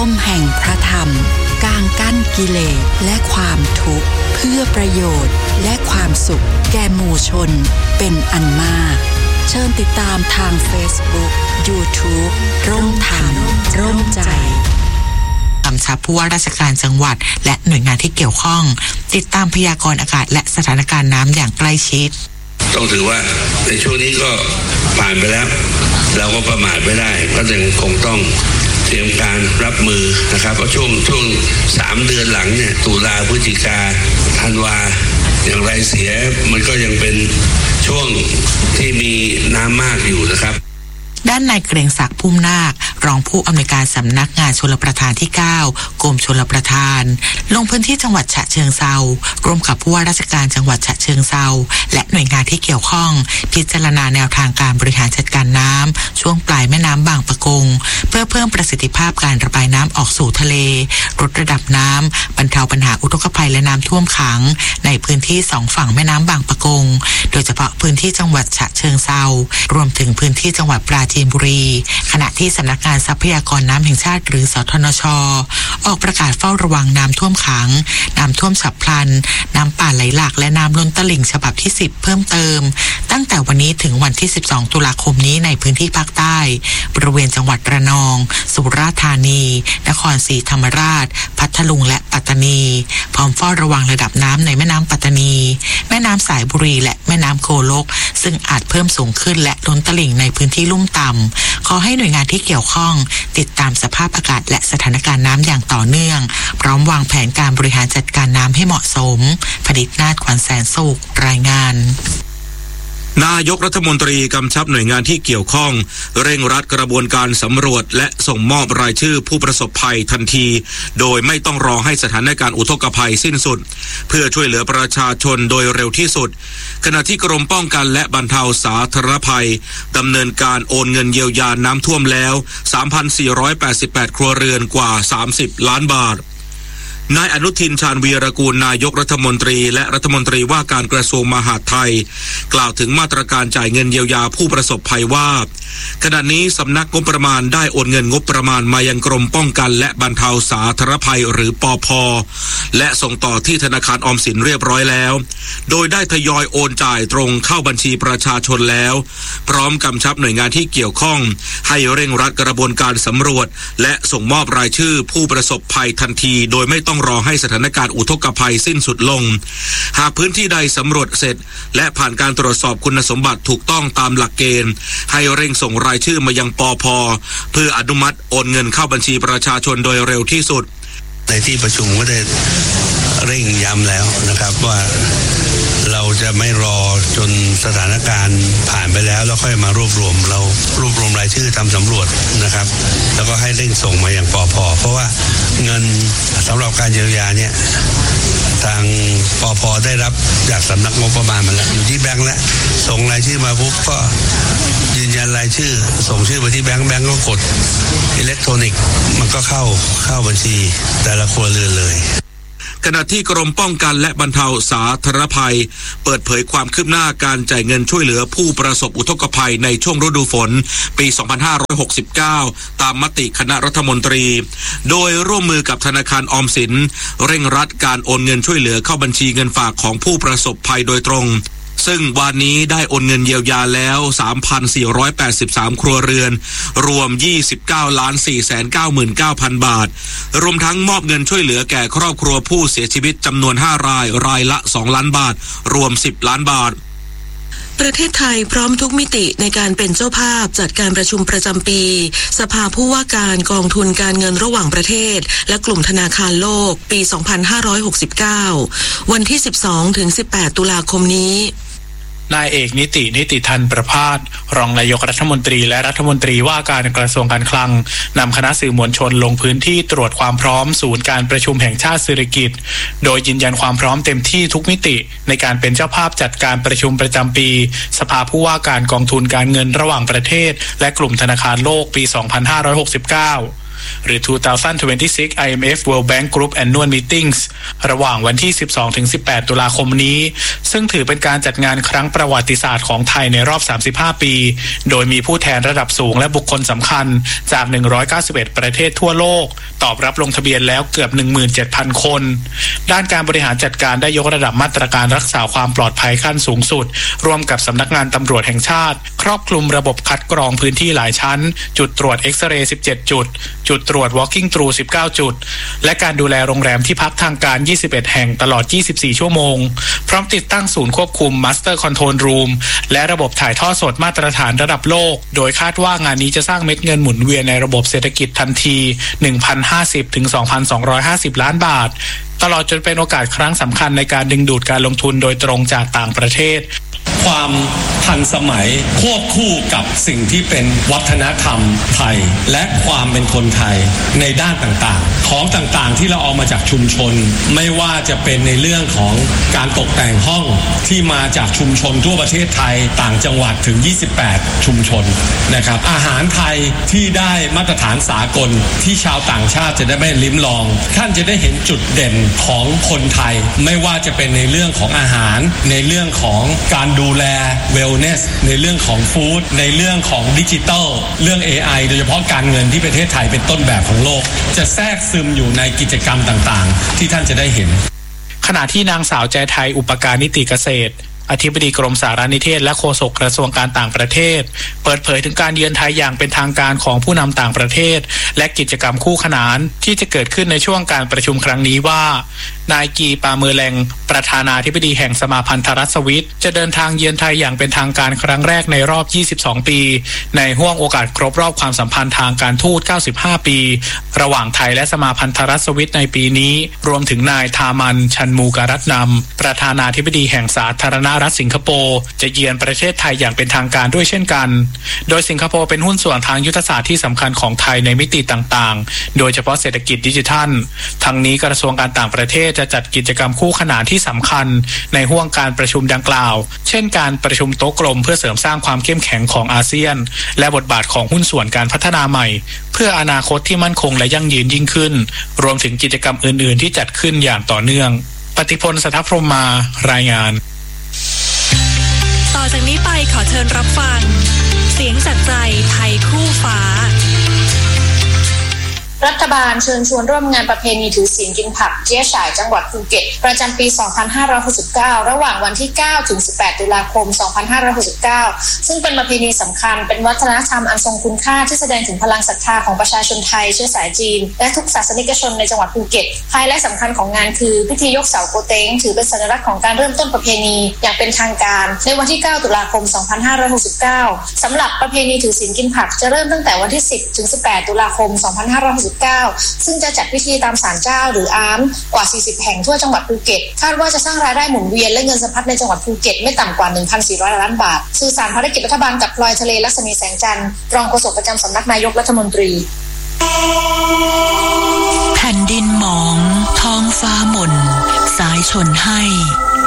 มแห่งพระธรรมกางกั้นกิเลสและความทุกข์เพื่อประโยชน์และความสุขแก่หมู่ชนเป็นอันมากเชิญติดตามทาง Facebook YouTube ร่มธรรมร่มใจกำชับผู้ว่าราชการจังหวัดและหน่วยงานที่เกี่ยวข้องติดตามพยากรณ์อากาศและสถานการณ์น้ำอย่างใกล้ชิดต้องถือว่าในช่วงนี้ก็ผ่านไปแล้วเราก็ประมาทไม่ได้ก็ยังคงต้องเตรียมการรับมือนะครับเพราะช่วง3 เดือนหลังเนี่ยตุลาพฤศจิกาธันวาอย่างไรเสียมันก็ยังเป็นช่วงที่มีน้ำมากอยู่นะครับด้านนายเกรียงศักดิ์พุ่มนาครองผู้อำนวยการสำนักงานชลประทานที่9กรมชลประทานลงพื้นที่จังหวัดฉะเชิงเทราร่วมกับผู้ว่าราชการจังหวัดฉะเชิงเทราและหน่วยงานที่เกี่ยวข้องพิจารณาแนวทางการบริหารจัดการน้ำช่วงปลายแม่น้ำบางปะกงเพื่อเพิ่มประสิทธิภาพการระบายน้ำออกสู่ทะเลลดระดับน้ำบรรเทาปัญหาอุทกภัยและน้ำท่วมขังในพื้นที่2ฝั่งแม่น้ำบางปะกงโดยเฉพาะพื้นที่จังหวัดฉะเชิงเทรารวมถึงพื้นที่จังหวัดปราจีนบุรีขณะที่สำนักงานทรัพยากรน้ำแห่งชาติหรือสทนช.ออกประกาศเฝ้าระวังน้ำท่วมขังน้ำท่วมฉับพลันน้ำป่าไหลหลากและน้ำล้นตลิ่งฉบับที่10เพิ่มเติมตั้งแต่วันนี้ถึงวันที่12ตุลาคมนี้ในพื้นที่ภาคใต้บริเวณจังหวัดระนองสุราษฎร์ธานีนครศรีธรรมราชพัทลุงและปัตตานีพร้อมเฝ้าระวังระดับน้ำในแม่น้ำปัตตานีแม่น้ำสายบุรีและแม่น้ำโกลกซึ่งอาจเพิ่มสูงขึ้นและล้นตลิ่งในพื้นที่ลุ่มต่ำขอให้หน่วยงานที่เกี่ยวข้องติดตามสภาพอากาศและสถานการณ์น้ำอย่างต่อเนื่องพร้อมวางแผนการบริหารจัดการน้ำให้เหมาะสมผลิตนาฏขวัญแสนสุขรายงานนายกรัฐมนตรีกำชับหน่วยงานที่เกี่ยวข้องเร่งรัดกระบวนการสำรวจและส่งมอบรายชื่อผู้ประสบภัยทันทีโดยไม่ต้องรอให้สถานการณ์อุทกภัยสิ้นสุดเพื่อช่วยเหลือประชาชนโดยเร็วที่สุดขณะที่กรมป้องกันและบรรเทาสาธารณภัยดำเนินการโอนเงินเยียวยาน้ำท่วมแล้ว 3,488 ครัวเรือนกว่า30 ล้านบาทนายอนุทินชาญวีรกูลนายกรัฐมนตรีและรัฐมนตรีว่าการกระทรวงมหาดไทยกล่าวถึงมาตรการจ่ายเงินเยียวยาผู้ประสบภัยว่าขณะนี้สำนักงบประมาณได้โอนเงินงบประมาณมายังกรมป้องกันและบรรเทาสาธารณภัยหรือปภ.และส่งต่อที่ธนาคารออมสินเรียบร้อยแล้วโดยได้ทยอยโอนจ่ายตรงเข้าบัญชีประชาชนแล้วพร้อมกำชับหน่วยงานที่เกี่ยวข้องให้เร่งรัดกระบวนการสำรวจและส่งมอบรายชื่อผู้ประสบภัยทันทีโดยไม่ต้องรอให้สถานการณ์อุทกภัยสิ้นสุดลงหากพื้นที่ใดสำรวจเสร็จและผ่านการตรวจสอบคุณสมบัติถูกต้องตามหลักเกณฑ์ให้เร่งส่งรายชื่อมายังปภ.เพื่ออนุมัติโอนเงินเข้าบัญชีประชาชนโดยเร็วที่สุดในที่ประชุมก็ได้เร่งย้ำแล้วนะครับว่าเราจะไม่รอจนสถานการณ์ผ่านไปแล้วค่อยมารวบรวมรายชื่อทำสำรวจนะครับแล้วก็ให้เร่งส่งมาอย่างปภ.เพราะว่าเงินสำหรับการเยียวยาเนี่ยทางปภ.ได้รับจากสำนักงบประมาณมาแล้วอยู่ที่แบงค์แล้วส่งรายชื่อมาปุ๊บก็ยืนยันรายชื่อส่งชื่อไปที่แบงค์ก็กดอิเล็กทรอนิกส์มันก็เข้าบัญชีแต่ละครัวเรือนเลยขณะที่กรมป้องกันและบรรเทาสาธารณภัยเปิดเผยความคืบหน้าการจ่ายเงินช่วยเหลือผู้ประสบอุทกภัยในช่วงฤดูฝนปี 2569 ตามมติคณะรัฐมนตรีโดยร่วมมือกับธนาคารออมสินเร่งรัดการโอนเงินช่วยเหลือเข้าบัญชีเงินฝากของผู้ประสบภัยโดยตรงซึ่งวันนี้ได้โอนเงินเยียวยาแล้ว 3,483 ครัวเรือนรวม 29,499,000 บาทรวมทั้งมอบเงินช่วยเหลือแก่ครอบครัวผู้เสียชีวิตจำนวน5 รายรายละ 2 ล้านบาทรวม 10 ล้านบาทประเทศไทยพร้อมทุกมิติในการเป็นเจ้าภาพจัดการประชุมประจำปีสภาผู้ว่าการกองทุนการเงินระหว่างประเทศและกลุ่มธนาคารโลกปี 2569 วันที่ 12-18 ตุลาคมนี้นายเอกนิติธันประภาสรองนายกรัฐมนตรีและรัฐมนตรีว่าการกระทรวงการคลังนำคณะสื่อมวลชนลงพื้นที่ตรวจความพร้อมศูนย์การประชุมแห่งชาติสิริกิติ์โดยยืนยันความพร้อมเต็มที่ทุกมิติในการเป็นเจ้าภาพจัดการประชุมประจำปีสภาผู้ว่าการกองทุนการเงินระหว่างประเทศและกลุ่มธนาคารโลกปี 2569 หรือ 2026 IMF World Bank Group Annual Meetings ระหว่างวันที่ 12-18 ตุลาคมนี้ซึ่งถือเป็นการจัดงานครั้งประวัติศาสตร์ของไทยในรอบ35ปีโดยมีผู้แทนระดับสูงและบุคคลสำคัญจาก191ประเทศทั่วโลกตอบรับลงทะเบียนแล้วเกือบ 17,000 คนด้านการบริหารจัดการได้ยกระดับมาตรการรักษาความปลอดภัยขั้นสูงสุดร่วมกับสำนักงานตำรวจแห่งชาติครอบคลุมระบบคัดกรองพื้นที่หลายชั้นจุดตรวจเอ็กซเรย์17จุดจุดตรวจ walking through 19จุดและการดูแลโรงแรมที่พักทางการ21แห่งตลอด24ชั่วโมงพร้อมติดตั้งศูนย์ควบคุม Master Control Room และระบบถ่ายทอดสดมาตรฐานระดับโลกโดยคาดว่างานนี้จะสร้างเม็ดเงินหมุนเวียนในระบบเศรษฐกิจทันที 1,050 ถึง 2,250 ล้านบาทตลอดจนเป็นโอกาสครั้งสำคัญในการดึงดูดการลงทุนโดยตรงจากต่างประเทศความทันสมัยควบคู่กับสิ่งที่เป็นวัฒนธรรมไทยและความเป็นคนไทยในด้านต่างๆของต่างๆที่เราเอามาจากชุมชนไม่ว่าจะเป็นในเรื่องของการตกแต่งห้องที่มาจากชุมชนทั่วประเทศไทยต่างจังหวัดถึง28ชุมชนนะครับอาหารไทยที่ได้มาตรฐานสากลที่ชาวต่างชาติจะได้ไม่ลิ้มลองท่านจะได้เห็นจุดเด่นของคนไทยไม่ว่าจะเป็นในเรื่องของอาหารในเรื่องของการดูแลเวลเนสในเรื่องของฟู้ดในเรื่องของดิจิทัลเรื่อง AI โดยเฉพาะการเงินที่ประเทศไทยเป็นต้นแบบของโลกจะแทรกซึมอยู่ในกิจกรรมต่างๆที่ท่านจะได้เห็นขณะที่นางสาวแจไทยอุปการนิติเกษตรอธิบดีกรมสารนิเทศและโฆษกกระทรวงการต่างประเทศเปิดเผยถึงการเยือนไทยอย่างเป็นทางการของผู้นำต่างประเทศและกิจกรรมคู่ขนานที่จะเกิดขึ้นในช่วงการประชุมครั้งนี้ว่านายกีปาเมอร์แลงประธานาธิบดีแห่งสมาพันธรัฐสวิสจะเดินทางเยือนไทยอย่างเป็นทางการครั้งแรกในรอบ22ปีในห้วงโอกาสครบรอบความสัมพันธ์ทางการทูต95ปีระหว่างไทยและสมาพันธรัฐสวิสในปีนี้รวมถึงนายทามันชันมูการัตนำประธานาธิบดีแห่งสาธารณรัฐสิงคโปร์จะเยือนประเทศไทยอย่างเป็นทางการด้วยเช่นกันโดยสิงคโปร์เป็นหุ้นส่วนทางยุทธศาสตร์ที่สำคัญของไทยในมิติต่างๆโดยเฉพาะเศรษฐกิจดิจิทัลทั้งนี้กระทรวงการต่างประเทศจะจัดกิจกรรมคู่ขนานที่สำคัญในห้วงการประชุมดังกล่าวเช่นการประชุมโต๊ะกลมเพื่อเสริมสร้างความเข้มแข็งของอาเซียนและบทบาทของหุ้นส่วนการพัฒนาใหม่เพื่ออนาคตที่มั่นคงและยั่งยืนยิ่งขึ้นรวมถึงกิจกรรมอื่นๆที่จัดขึ้นอย่างต่อเนื่องปฏิพล สัทธพรหมมารายงานต่อจากนี้ไปขอเชิญรับฟังเสียงจากใจไทยคู่ฟ้ารัฐบาลเชิญชวนร่วมงานประเพณีถือศีลกินผักเจี๊ยฉ่ายจังหวัดภูเก็ตประจำปี 2569 ระหว่างวันที่ 9 ถึง 18 ตุลาคม 2569 ซึ่งเป็นประเพณีสำคัญเป็นวัฒนธรรมอันทรงคุณค่าที่แสดงถึงพลังศรัทธาของประชาชนไทยเชื้อสายจีนและทุกศาสนิกชนในจังหวัดภูเก็ตไฮไลท์สำคัญของงานคือพิธียกเสาโกเต้งถือเป็นสัญลักษณ์ของการเริ่มต้นประเพณีอย่างเป็นทางการในวันที่ 9 ตุลาคม 2569 สำหรับประเพณีถือศีลกินผักจะเริ่มตั้งแต่วันที่ 10 ถึง 18 ตุลาคม 2569 ซึ่งจะจัดพิธีตามศาลเจ้าหรืออาร์มกว่า 40 แห่งทั่วจังหวัดภูเก็ตคาดว่าจะสร้างรายได้หมุนเวียนและเงินสะพัดในจังหวัดภูเก็ตไม่ต่ำกว่า 1,400 ล้านบาทสื่อสารภารกิจรัฐบาลกับพลอยทะเลลักษณีแสงจันทร์รองโฆษกประจำสำนักนายกรัฐมนตรีแผ่นดินหมองท้องฟ้าหม่นสายชนให้